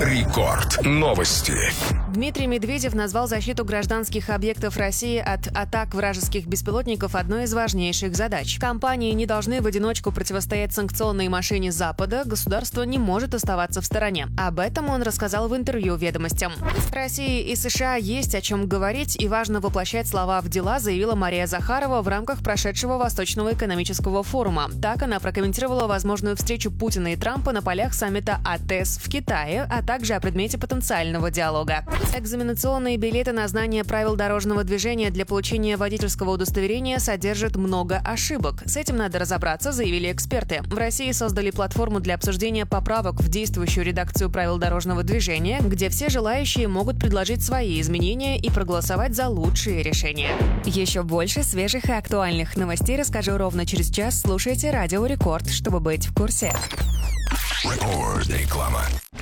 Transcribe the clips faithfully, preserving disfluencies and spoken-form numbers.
Рекорд. Новости. Дмитрий Медведев назвал защиту гражданских объектов России от атак вражеских беспилотников одной из важнейших задач. Компании не должны в одиночку противостоять санкционной машине Запада, государство не может оставаться в стороне. Об этом он рассказал в интервью «Ведомостям». России и США есть о чем говорить и важно воплощать слова в дела, заявила Мария Захарова в рамках прошедшего Восточного экономического форума. Так она прокомментировала возможную встречу Путина и Трампа на полях саммита АТЭС в Китае, а также о предмете потенциального диалога. Экзаменационные билеты на знание правил дорожного движения для получения водительского удостоверения содержат много ошибок. С этим надо разобраться, заявили эксперты. В России создали платформу для обсуждения поправок в действующую редакцию правил дорожного движения, где все желающие могут предложить свои изменения и проголосовать за лучшие решения. Еще больше свежих и актуальных новостей расскажу ровно через час. Слушайте Радио Рекорд, чтобы быть в курсе. Рекорд. Реклама.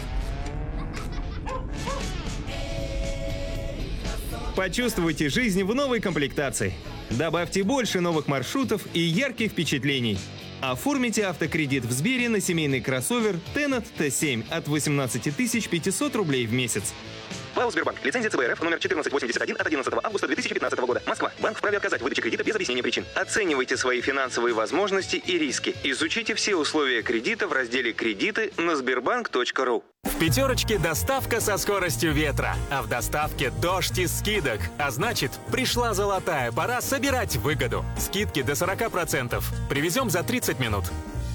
Почувствуйте жизнь в новой комплектации. Добавьте больше новых маршрутов и ярких впечатлений. Оформите автокредит в Сбере на семейный кроссовер Tenat Т семь от восемнадцати тысяч пятисот рублей в месяц. ПАО «Сбербанк». Лицензия ЦБ РФ номер четырнадцать восемьдесят один от одиннадцатого августа две тысячи пятнадцатого года. Москва. Банк вправе отказать в выдаче кредита без объяснения причин. Оценивайте свои финансовые возможности и риски. Изучите все условия кредита в разделе «Кредиты» на сбербанк точка ру. В пятерочке доставка со скоростью ветра, а в доставке дождь из скидок. А значит, пришла золотая пора собирать выгоду. Скидки до сорока процентов. Привезем за тридцать минут.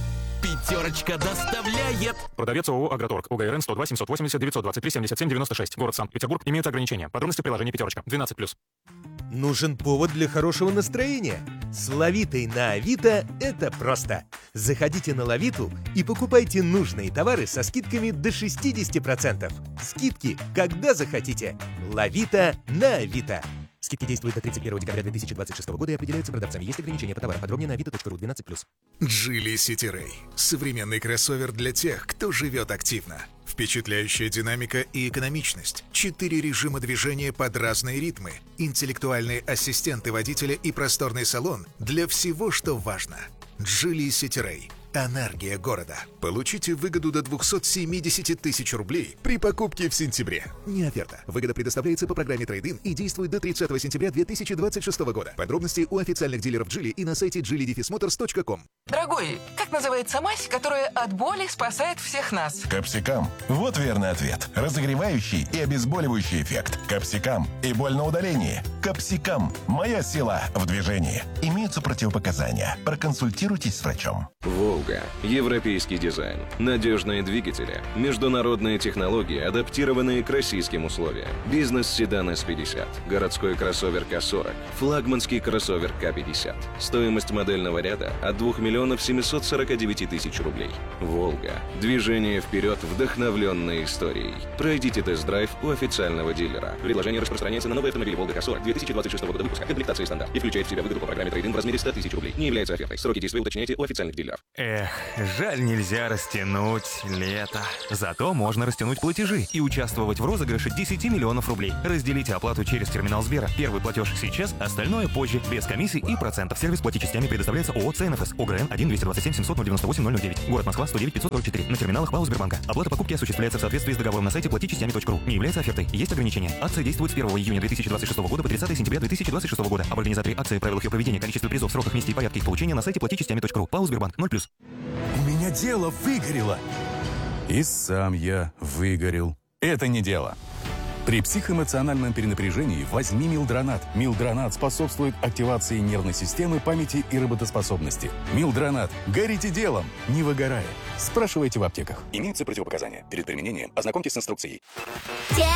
Пятерочка доставляет. Продавец ООО «Агроторг». УГРН сто два семьсот восемьдесят девятьсот двадцать три семьдесят семь девяносто шесть. Город Санкт-Петербург. Имеются ограничения. Подробности в приложении «Пятерочка». двенадцать плюс. Нужен повод для хорошего настроения? С Лавитой на Авито это просто. Заходите на Лавиту и покупайте нужные товары со скидками до шестидесяти процентов. Скидки, когда захотите. Лавита на Авито. Скидки действуют до тридцать первого декабря две тысячи двадцать шестого года и определяются продавцами. Есть ограничения по товарам. Подробнее на авито точка ру. двенадцать плюс. Джили City Ray. Современный кроссовер для тех, кто живет активно. Впечатляющая динамика и экономичность. Четыре режима движения под разные ритмы. Интеллектуальные ассистенты водителя и просторный салон для всего, что важно. Джили City Ray. Энергия города. Получите выгоду до двухсот семидесяти тысяч рублей при покупке в сентябре. Не оферта. Выгода предоставляется по программе Trade-in и действует до тридцатого сентября две тысячи двадцать шестого года. Подробности у официальных дилеров Джили и на сайте джили дефис моторс точка ком. Дорогой, как называется мазь, которая от боли спасает всех нас? Капсикам. Вот верный ответ. Разогревающий и обезболивающий эффект. Капсикам и боль на удалении. Капсикам. Моя сила в движении. Имеются противопоказания. Проконсультируйтесь с врачом. «Волга». Европейский дизайн. Надежные двигатели. Международные технологии, адаптированные к российским условиям. Бизнес-седан эс пятьдесят. Городской кроссовер К сорок. Флагманский кроссовер К пятьдесят. Стоимость модельного ряда от двух миллионов семисот сорока девяти тысяч рублей. «Волга». Движение вперед, вдохновленной историей. Пройдите тест-драйв у официального дилера. Предложение распространяется на новые автомобили «Волга К сорок» две тысячи двадцать шестого года выпуска. Комплектация стандарт. И включает в себя выгоду по программе Trade-in в размере ста тысяч рублей. Не является офертой. Сроки действия уточняйте у официальных дилеров. Эх, жаль, нельзя растянуть лето. Зато можно растянуть платежи и участвовать в розыгрыше десяти миллионов рублей. Разделите оплату через терминал Сбера. Первый платеж сейчас, остальное позже, без комиссий и процентов. Сервис «Плати частями» предоставляется ООО «ЦНФС». ОГРН один двести двадцать семь семьсот девяносто восемь ноль ноль девять. Город Москва, сто девять пятьсот сорок четыре. На терминалах ПАО «Сбербанка». Оплата покупки осуществляется в соответствии с договором на сайте плати частями точка ру. Не является офертой. Есть ограничения. Акция действует с первого июня две тысячи двадцать шестого года по тридцатого сентября две тысячи двадцать шестого года. Об организаторе акции, правилах ее проведения, количестве призов, сроках, месте и порядке их получения на сайте плати частями точка ру. ПАО «Сбербанк» ноль плюс. У меня дело выгорело. И сам я выгорел. Это не дело. При психоэмоциональном перенапряжении возьми Милдронат. Милдронат способствует активации нервной системы, памяти и работоспособности. Милдронат. Горите делом, не выгорая. Спрашивайте в аптеках. Имеются противопоказания. Перед применением ознакомьтесь с инструкцией.